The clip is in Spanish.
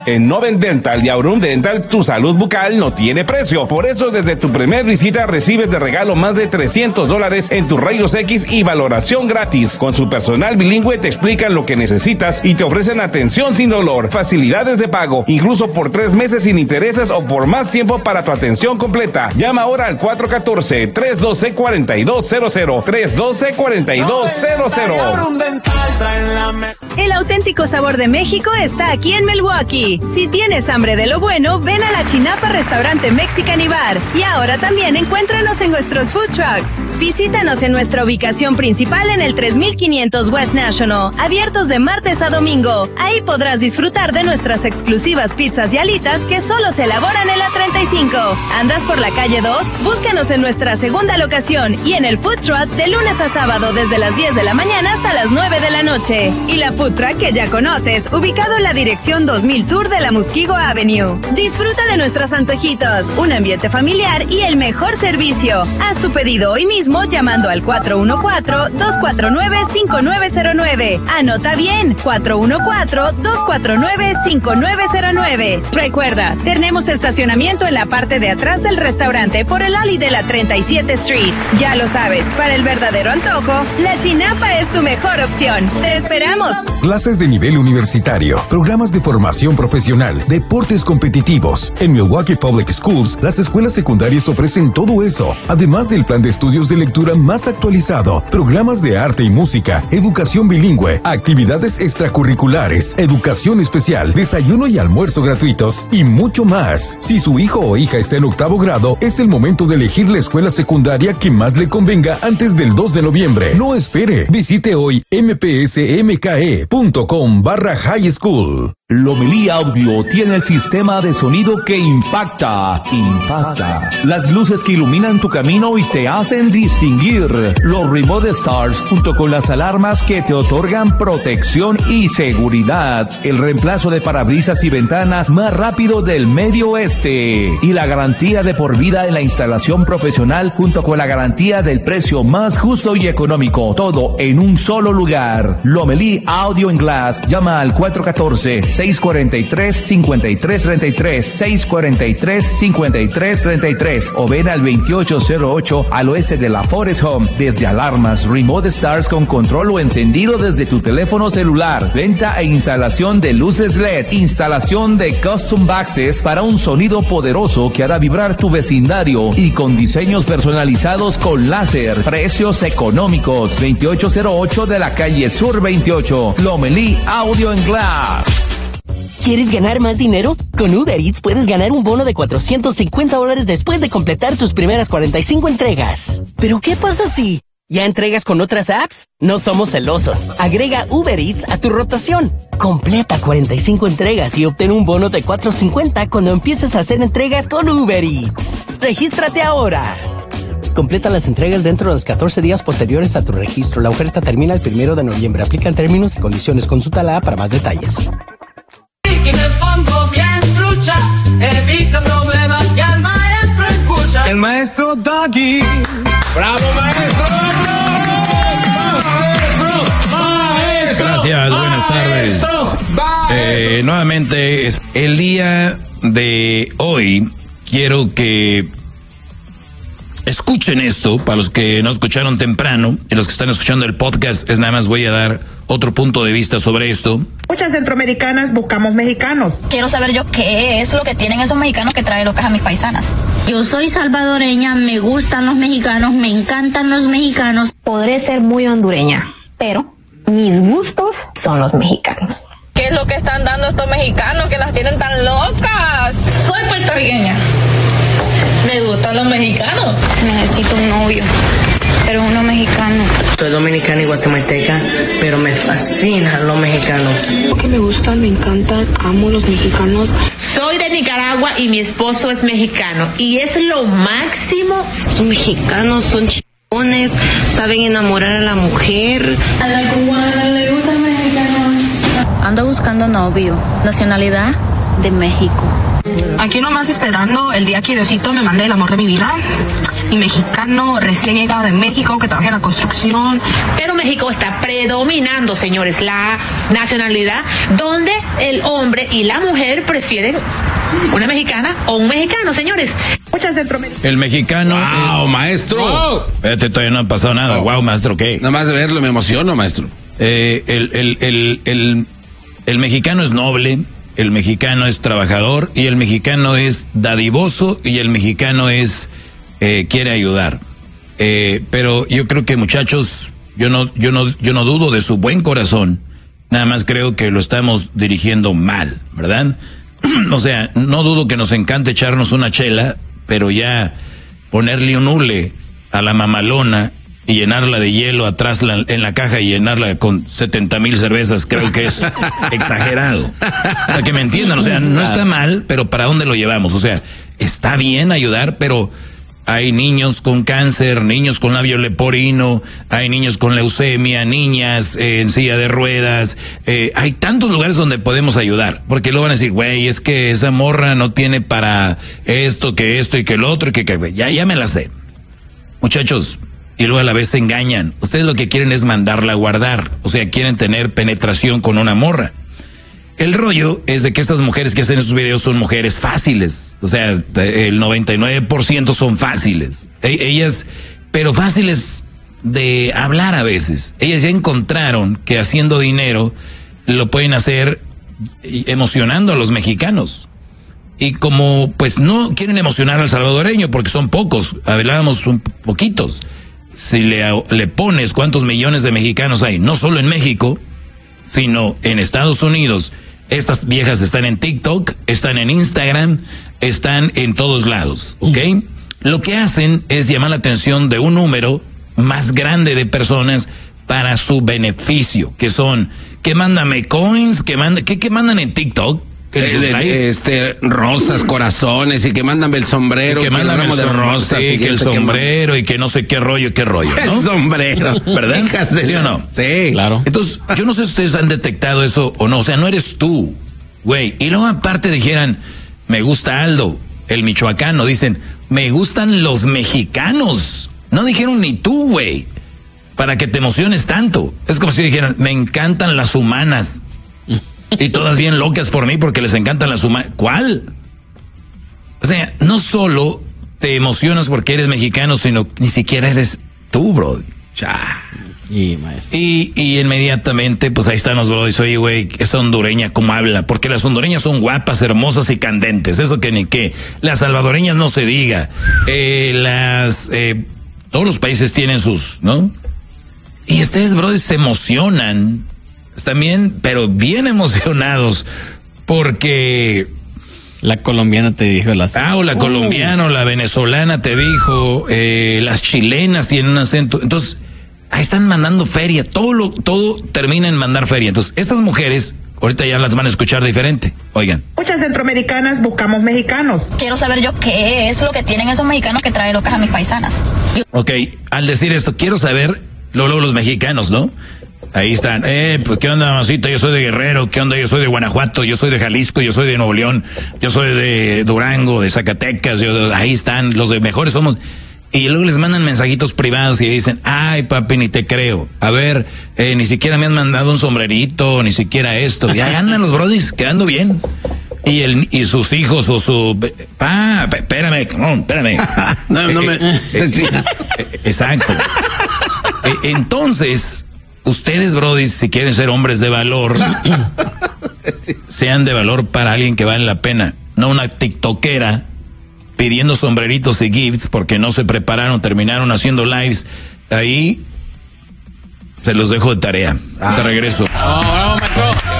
En Novent Dental y Aurum Dental, tu salud bucal no tiene precio. Por eso, desde tu primer visita recibes de regalo más de $300 en tus rayos X y valoración gratis. Con su personal bilingüe te explican lo que necesitas y te ofrecen atención sin dolor, facilidades de pago, incluso por 3 meses sin intereses o por más tiempo para tu atención completa. Llama ahora al 414-312-4200. 312-4200. El auténtico sabor de México está aquí en Milwaukee. Si tienes hambre de lo bueno, ven a La Chinapa Restaurante Mexican y Bar. Y ahora también encuéntranos en nuestros food trucks. Visítanos en nuestra ubicación principal en el 3500 West National, abiertos de martes a domingo. Ahí podrás disfrutar de nuestras exclusivas pizzas y alitas que solo se elaboran en la 35. ¿Andas por la calle 2? Búscanos en nuestra segunda locación y en el food truck de lunes a sábado desde las 10 de la mañana hasta las 9 de la noche. Y la food truck que ya conoces, ubicado en la dirección 2000 Sur de la Muskego Avenue. Disfruta de nuestros antojitos, un ambiente familiar y el mejor servicio. Haz tu pedido hoy mismo llamando al 414-249-5909. Anota bien, 414-249-5909. Recuerda, tenemos estacionamiento en la parte de atrás del restaurante por el alley de la 37 Street. Ya lo sabes, para el verdadero antojo, La Chinapa es tu mejor opción. ¡Te esperamos! Clases de nivel universitario, programas de formación profesional, deportes competitivos. En Milwaukee Public Schools, las escuelas secundarias ofrecen todo eso, además del plan de estudios de lectura más actualizado, programas de arte y música, educación bilingüe, actividades extracurriculares, educación especial, desayuno y almuerzo gratuitos y mucho más. Si su hijo o hija está en 8º grado, es el momento de elegir la escuela secundaria que más le convenga antes del 2 de noviembre. No espere, visite hoy mpsmke.com/high school. Lomelí Audio tiene el sistema de sonido que impacta. Las luces que iluminan tu camino y te hacen distinguir. Los Remote Stars junto con las alarmas que te otorgan protección y seguridad. El reemplazo de parabrisas y ventanas más rápido del Medio Oeste. Y la garantía de por vida en la instalación profesional junto con la garantía del precio más justo y económico. Todo en un solo lugar. Lomelí Audio and Glass. Llama al 414-643-5333, 643-5333 o ven al 2808 al oeste de la Forest Home. Desde alarmas, Remote Stars con control o encendido desde tu teléfono celular, venta e instalación de luces LED, instalación de Custom Boxes para un sonido poderoso que hará vibrar tu vecindario y con diseños personalizados con láser, precios económicos. 2808 de la calle Sur 28, Lomelí Audio and Glass. ¿Quieres ganar más dinero? Con Uber Eats puedes ganar un bono de $450 después de completar tus primeras 45 entregas. ¿Pero qué pasa si ya entregas con otras apps? No somos celosos. Agrega Uber Eats a tu rotación. Completa 45 entregas y obtén un bono de $450 cuando empieces a hacer entregas con Uber Eats. ¡Regístrate ahora! Completa las entregas dentro de los 14 días posteriores a tu registro. La oferta termina el 1 de noviembre. Aplican términos y condiciones. Consulta la app para más detalles. En el fondo bien trucha, evita problemas y al maestro escucha. El maestro Doggy. ¡Bravo, maestro! ¡Maestro! Gracias, buenas tardes. Nuevamente, el día de hoy quiero que escuchen esto, para los que no escucharon temprano y los que están escuchando el podcast, es nada más voy a dar otro punto de vista sobre esto. Muchas centroamericanas buscamos mexicanos. Quiero saber yo qué es lo que tienen esos mexicanos que traen locas a mis paisanas. Yo soy salvadoreña, me gustan los mexicanos, me encantan los mexicanos. Podré ser muy hondureña, pero mis gustos son los mexicanos. ¿Qué es lo que están dando estos mexicanos que las tienen tan locas? Soy puertorriqueña. Me gustan los mexicanos. Necesito un novio, pero uno mexicano. Soy dominicana y guatemalteca, pero me fascinan los mexicanos. Porque me gustan, me encantan, amo los mexicanos. Soy de Nicaragua y mi esposo es mexicano. Y es lo máximo. Son mexicanos, son chingones, saben enamorar a la mujer. A la cubana le gusta el mexicano. Ando buscando novio, nacionalidad de México. Aquí nomás esperando el día que Diosito me mande el amor de mi vida. y mexicano recién llegado de México que trabaja en la construcción. Pero México está predominando, señores, la nacionalidad donde el hombre y la mujer prefieren una mexicana o un mexicano, señores. Muchas centroamericanas. El mexicano. ¡Wow, maestro! Wow. Espérate, todavía no ha pasado nada. Wow, maestro, ¿qué? Nada más de verlo me emociono, maestro. El mexicano es noble, el mexicano es trabajador y el mexicano es dadivoso y el mexicano es quiere ayudar. Pero yo creo que, muchachos, yo no dudo de su buen corazón. Nada más creo que lo estamos dirigiendo mal, ¿verdad? O sea, no dudo que nos encante echarnos una chela, pero ya ponerle un hule a la mamalona y llenarla de hielo atrás en la caja y llenarla con 70,000 cervezas, creo que es exagerado. Para que me entiendan, o sea, no está mal, pero ¿para dónde lo llevamos? O sea, está bien ayudar, pero hay niños con cáncer, niños con labio leporino, hay niños con leucemia, niñas en silla de ruedas, hay tantos lugares donde podemos ayudar, porque luego van a decir, güey, es que esa morra no tiene para esto y que el otro, y que ya me la sé. Muchachos, y luego a la vez se engañan. Ustedes lo que quieren es mandarla a guardar, o sea, quieren tener penetración con una morra. El rollo es de que estas mujeres que hacen esos videos son mujeres fáciles, o sea, el 99% son fáciles. Ellas, pero fáciles de hablar a veces. Ellas ya encontraron que haciendo dinero lo pueden hacer emocionando a los mexicanos. Y como pues no quieren emocionar al salvadoreño porque son pocos, hablábamos poquitos. Si le pones cuántos millones de mexicanos hay, no solo en México, sino en Estados Unidos. Estas viejas están en TikTok, están en Instagram, están en todos lados, ¿ok? Lo que hacen es llamar la atención de un número más grande de personas para su beneficio, que son, que mándame coins, ¿qué mandan en TikTok? Rosas, corazones, y que mándame el sombrero, que mándame el de rosas, sí, que el sombrero, y que no sé qué rollo, ¿no? El sombrero, ¿verdad? ¿Sí o no? Sí, claro. Entonces, yo no sé si ustedes han detectado eso o no, o sea, no eres tú, güey. Y luego aparte dijeran, me gusta Aldo, el michoacano, dicen, me gustan los mexicanos. No dijeron ni tú, güey, para que te emociones tanto. Es como si dijeran, me encantan las humanas. Y todas bien locas por mí porque les encantan las humanas. ¿Cuál? O sea, no solo te emocionas porque eres mexicano, sino ni siquiera eres tú, bro. Y inmediatamente, pues ahí están los brodis. Oye, güey, esa hondureña, ¿cómo habla? Porque las hondureñas son guapas, hermosas y candentes. Eso que ni qué. Las salvadoreñas no se diga. Todos los países tienen sus, ¿no? Y ustedes, brodis, se emocionan también, pero bien emocionados, porque la colombiana te dijo la colombiana o la venezolana te dijo, las chilenas tienen un acento. Entonces, ahí están mandando feria, todo termina en mandar feria. Entonces, estas mujeres ahorita ya las van a escuchar diferente. Oigan. Muchas centroamericanas buscamos mexicanos. Quiero saber yo qué es lo que tienen esos mexicanos que trae locas a mis paisanas. Ok, al decir esto, quiero saber, luego los mexicanos, ¿no? Ahí están, pues qué onda, mamacita, yo soy de Guerrero, qué onda, yo soy de Guanajuato, yo soy de Jalisco, yo soy de Nuevo León, yo soy de Durango, de Zacatecas, ahí están, los de mejores somos. Y luego les mandan mensajitos privados y dicen, ay papi, ni te creo, a ver, ni siquiera me han mandado un sombrerito, ni siquiera esto, ya andan los brodis quedando bien. Y sus hijos o su... espérame. No me... Exacto. Entonces... Ustedes, brodis, si quieren ser hombres de valor, sean de valor para alguien que vale la pena, no una tiktokera pidiendo sombreritos y gifts porque no se prepararon, terminaron haciendo lives. Ahí se los dejo de tarea. De regreso.